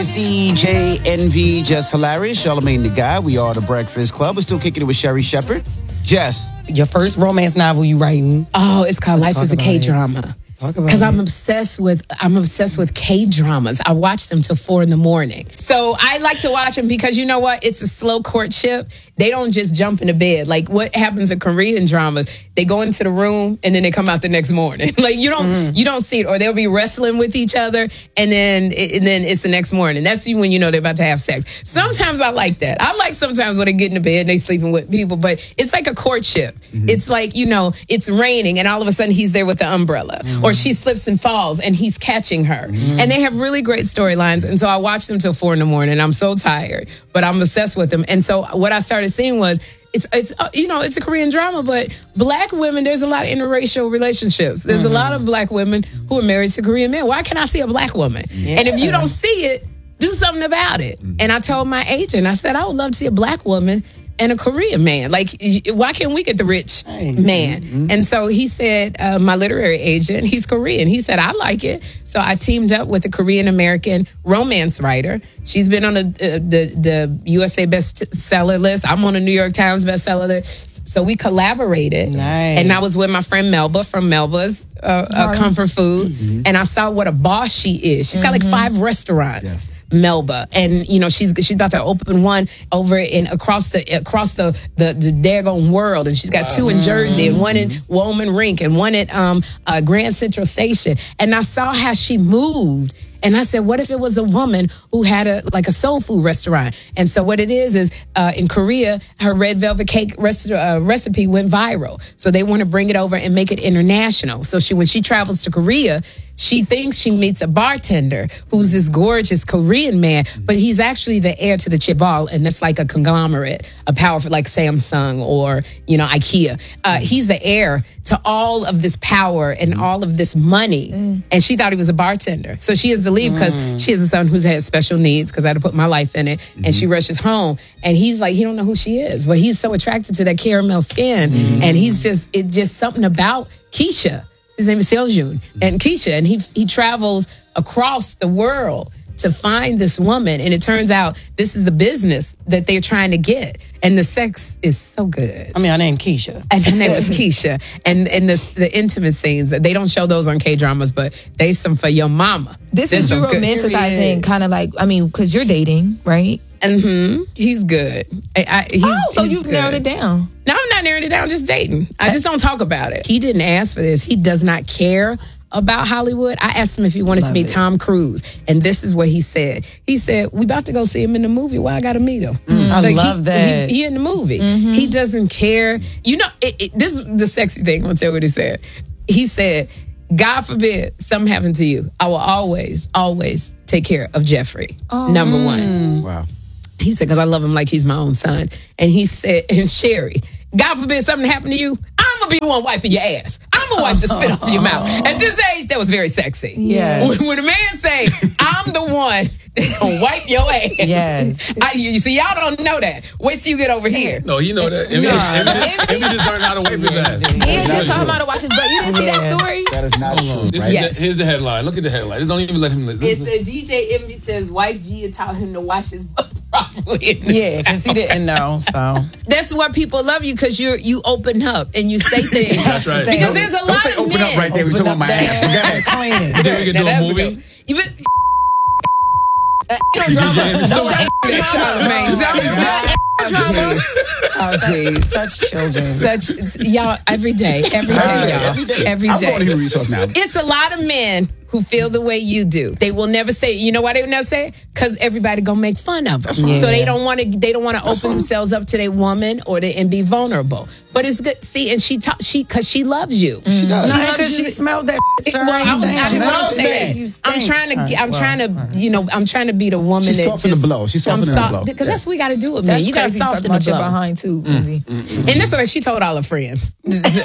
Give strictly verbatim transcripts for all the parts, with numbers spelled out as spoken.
It's D J Envy, Jess Hilarious, Charlamagne the Guy. We are the Breakfast Club. We're still kicking it with Sherry Shepherd. Jess. Your first romance novel you writing? Oh, it's called Let's Life is a K-Drama. Because I'm obsessed with I'm obsessed with K-dramas. I watch them till four in the morning. So I like to watch them because you know what? It's a slow courtship. They don't just jump into bed. Like what happens in Korean dramas, they go into the room and then they come out the next morning. Like you don't mm. you don't see it, or they'll be wrestling with each other and then and then it's the next morning. That's when you know they're about to have sex. Sometimes I like that. I like sometimes when they get into bed and they sleeping with people, but it's like a courtship. Mm-hmm. It's like, you know, it's raining and all of a sudden he's there with the umbrella. Mm-hmm. Or she slips and falls and he's catching her. Mm-hmm. And they have really great storylines. And so I watch them till four in the morning. I'm so tired, but I'm obsessed with them. And so what I started seeing was, it's, it's uh, you know, it's a Korean drama, but black women, there's a lot of interracial relationships. There's mm-hmm. a lot of black women who are married to Korean men. Why can't I see a black woman? Yeah. And if you don't see it, do something about it. Mm-hmm. And I told my agent, I said, I would love to see a black woman and a Korean man. Like, why can't we get the rich nice. man? Mm-hmm. And so he said, uh, my literary agent, he's Korean. He said, I like it. So I teamed up with a Korean-American romance writer. She's been on the, uh, the, the U S A bestseller list. I'm on the New York Times bestseller list. So we collaborated. Nice. And I was with my friend Melba from Melba's uh, uh, Comfort Food. Mm-hmm. And I saw what a boss she is. She's got mm-hmm. like five restaurants. Yes. Melba, and you know she's she's about to open one over in across the across the the, the daggone world, and she's got wow. two in Jersey and one in Woolman Rink and one at um uh, Grand Central Station. And I saw how she moved. And I said, what if it was a woman who had a like a soul food restaurant? And so what it is is uh, in Korea, her red velvet cake rest- uh, recipe went viral. So they want to bring it over and make it international. So she when she travels to Korea, she thinks she meets a bartender who's this gorgeous Korean man, but he's actually the heir to the chaebol, and that's like a conglomerate, a powerful like Samsung or you know IKEA. Uh, he's the heir to all of this power and all of this money, mm. and she thought he was a bartender. So she has to leave because mm. she has a son who's had special needs because I had to put my life in it, mm-hmm. and she rushes home, and he's like he don't know who she is, but he's so attracted to that caramel skin, mm. and he's just it just something about Keisha. His name is Seoljun and Keisha, and he he travels across the world to find this woman, and it turns out this is the business that they're trying to get, and the sex is so good. I mean, her name Keisha, and her name was Keisha, and and the the intimate scenes they don't show those on K dramas, but they some for your mama. This There's is you romanticizing, kind of like I mean, because you're dating, right? Mm-hmm. He's good. I, I, he's, oh, so he's you've good. narrowed it down. No, I'm not narrowing it down. Just dating. I just don't talk about it. He didn't ask for this. He does not care about Hollywood. I asked him if he wanted love to meet it. Tom Cruise, and this is what he said. He said, "We about to go see him in the movie. Why I got to meet him?" Mm, I like love he, that. He, he in the movie. Mm-hmm. He doesn't care. You know, it, it, this is the sexy thing. I'm gonna tell you what he said. He said, "God forbid something happened to you. I will always, always take care of Jeffrey. Oh. Number one." Wow. He said, because I love him like he's my own son. And he said, and Sherry, God forbid something happened to you, I'm going to be the one wiping your ass. I'm going to wipe the spit off your mouth. At this age, that was very sexy. Yes. When, when a man say, I'm the one that's going to wipe your ass. Yes. I, you see, y'all don't know that. Wait till you get over here. No, you know that. Envy, no. Envy just learned how to wipe his ass. He ain't just talking about to watch his butt. You didn't see that story? That is not true, This right? is Yes. the, here's the headline. Look at the headline. Don't even let him listen. It's a D J Envy says, wife Gia taught him to wash his butt properly. Yeah, because he didn't know, so. That's why people love you, because you you open up and you say things. That's right. Because there's a Don't lot say of open men. up right there. We're talking about my ass. Go ahead. Clean it. Then we can do Now, a that's movie. good. You been, uh, no drama. No drama. Charlamagne. Don't- Oh, jeez. Oh, jeez. Such children. Such, y'all, every day. Every day, y'all. Every I'm going to day. human resource now. It's a lot of men who feel the way you do. They will never say, you know why they will never say it? Because everybody gonna make fun of them. Yeah. So they don't want to. They don't want to open fine. themselves up to their woman or they, and be vulnerable. But it's good. See, and she ta- she because she loves you. She does. She Not loves because you. she smelled that shit. Well, I was, I She didn't want loves to say that. You that. I'm stink. trying to. Right, I'm well, trying to. right. You know. I'm trying to be the woman She that softened just. the blow. She softened I'm the so- blow. Because Yeah. that's what we got to do with That's me. You got to crazy talking soften the about your blow. behind too, Envy. And that's what she told all her friends.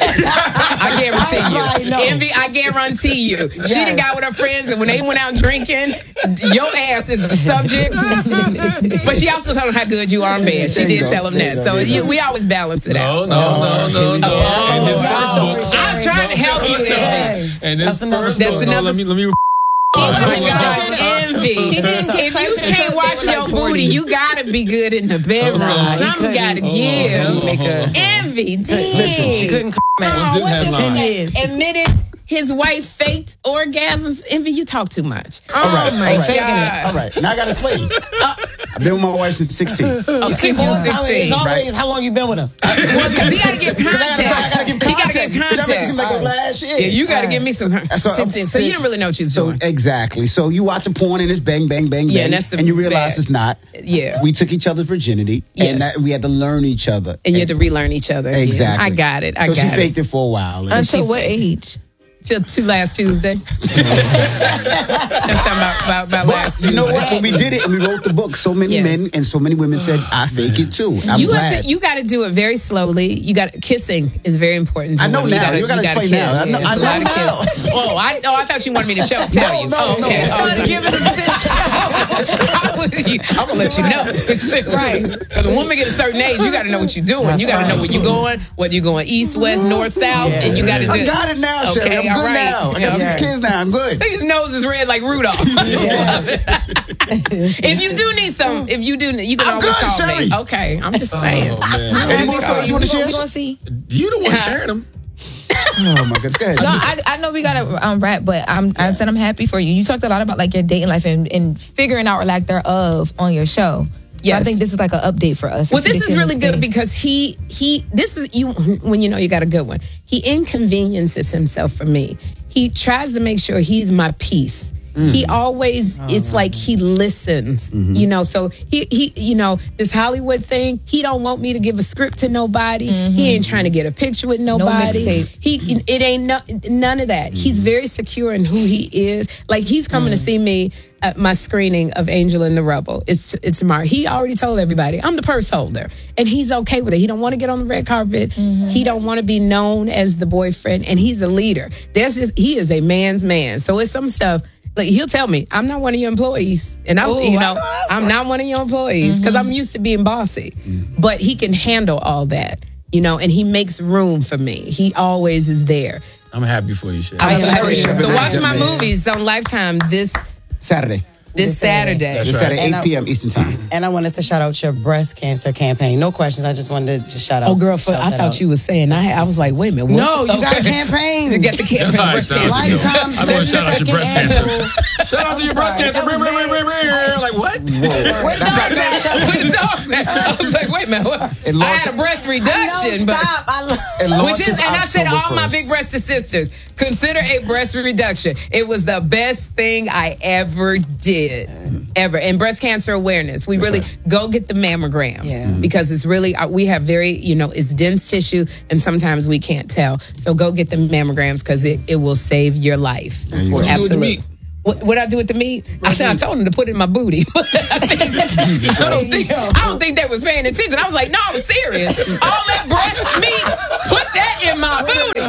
I guarantee I you. know. Envy, I guarantee you. She done got with her friends, and when they went out drinking, your ass is the subject. But she also told them how good you are in bed. She There you did go. tell them There you that. go. So There you you, go. we always balance it No, out. no, no, no, no. Oh, And this oh, first oh. book- I was trying to help you, Envy. And this That's another first story. book, That's no, another let me let me Oh my wasn't gosh, sure. Envy. She didn't get If you pregnant can't until wash they were your like booty, forty. you gotta be good in the bedroom. Nah, he Something couldn't. gotta give. Make a- Envy, dang. She couldn't c- man. Oh, What's this what's this headline? thing? Years. Admitted his wife faked orgasms. Envy, you talk too much. All right, Oh my all right, God. all right. Now I gotta explain. I've been with my wife since sixteen. Oh, since you It's sixteen. always Right. how long you been with him. Well, 'cause he gotta give I gotta, context. I gotta give He gotta context. give That makes it context. seem like it was last year. Yeah, you gotta give me some. So, sixteen. So you didn't really know what you was so, doing. Exactly. So you watch a porn and it's bang, bang, bang, Yeah, bang, and that's the and you realize bad. it's not. Yeah. We took each other's virginity, Yes. and that, we had to learn each other. And you had to relearn each other. again. Exactly. I got it. I so got she it. faked it for a while. and- Until she what faked. age? Till two last Tuesday. That's something about, about, about last Tuesday. You know what? When we did it and we wrote the book, so many Yes. men and so many women said, "I fake it too." I'm you glad. have to. You got to do it very slowly. You got kissing is very important. To I know women. now. You gotta explain now. I know- It's I a know lot of now. kissing. Oh, I oh I thought you wanted me to show tell No, you. no, oh, no. okay. Oh, Started giving it I'm gonna let you know. Right. Because when women get a certain age, you got to know what you're doing. You got to know where you're going, whether you're going east, west, north, south, Yeah. and you got to do. I got it now, Okay, Sherry. I'm all good right. now. I got Yeah. six kids now. I'm good. His nose is red like Rudolph. If you do need some, if you do, you can I'm always good, call Sherry. me. Okay, I'm just saying. Oh, man. Any more stories you want to share? We gonna see. You the one sharing them. Oh my goodness. Go ahead. No, I, I know we gotta um, wrap, but I'm, I said I'm happy for you. You talked a lot about like your dating life and, and figuring out or lack thereof on your show. So Yes. I think this is like an update for us. Well, It's this to is get in really this good space. because he he this is you when you know you got a good one. He inconveniences himself for me. He tries to make sure he's my peace. He always it's like he listens, you know. So he he you know this Hollywood thing. He don't want me to give a script to nobody. He ain't trying to get a picture with nobody. mixtape. he it ain't no, none of that. He's very secure in who he is. Like he's coming to see me at my screening of Angel and the Rebel. It's it's tomorrow. He already told everybody I'm the purse holder, and he's okay with it. He don't want to get on the red carpet. He don't want to be known as the boyfriend, and he's a leader. There's just he is a man's man. So it's some stuff. Like he'll tell me, I'm not one of your employees, and I'm, Ooh, you I know, know that's I'm not one of your employees because I'm used to being bossy. But he can handle all that, you know, and he makes room for me. He always is there. I'm happy for you, Shay. I am That's happy. right. So watch my Yeah. movies on Lifetime this Saturday. this Saturday. That's It's right. at And eight I- p.m. Eastern Time. And I wanted to shout out your breast cancer campaign. No questions. I just wanted to just shout out. Oh, girl, for, shout I that thought out. you was saying I. I was like, wait a minute. What? No, you got a Okay. campaign. You got the campaign. That's how it breast sounds. cancer. Lifetime I want to shout out your breast second cancer. annual- Shout out to your breast cancer. Brr, brr, brr, brr, brr. Like what? Wait, That's no, right. no, shut up. What the dog said. I was like, wait a minute. What? It I launched- had a breast reduction, No, but. stop. I love It Which launches is, and I said, October all my first. big breasted sisters, consider a breast reduction. It was the best thing I ever did, ever. And breast cancer awareness. We really go get the mammograms Yeah. because it's really uh, we have very, you know, it's dense tissue, and sometimes we can't tell. So go get the mammograms because it, it will save your life. you go. What do you do with the Absolutely. meat? What what I do with the meat? I, th- I told him to put it in my booty. I, think, I, don't think, I don't think they was paying attention. I was like, no, I was serious. All that breast meat, put that in my booty.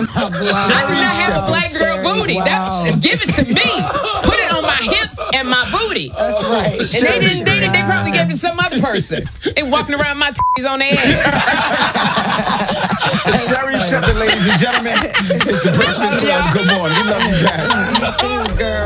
I do not have a black girl booty. That give it to me. Put it on my hips and my booty. That's right. And they didn't. They, didn't- they probably gave it to some other person. They walking around my titties on their ass. Sherry Shepherd, ladies and gentlemen. It's the Breakfast Club. Good morning. We love you back. Girl.